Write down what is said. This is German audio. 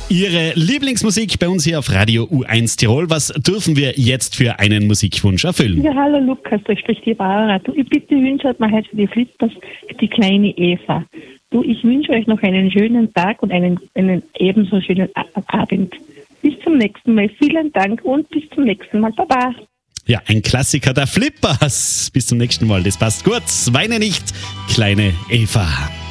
Ihre Lieblingsmusik bei uns hier auf Radio U1 Tirol. Was dürfen wir jetzt für einen Musikwunsch erfüllen? Ja, hallo Lukas, da spricht die Barbara. Du, ich bitte wünsche mir heute für die Flippers die kleine Eva. Du, ich wünsche euch noch einen schönen Tag und einen ebenso schönen Abend. Bis zum nächsten Mal. Vielen Dank und bis zum nächsten Mal. Baba. Ja, ein Klassiker der Flippers. Bis zum nächsten Mal. Das passt gut. Weine nicht, kleine Eva.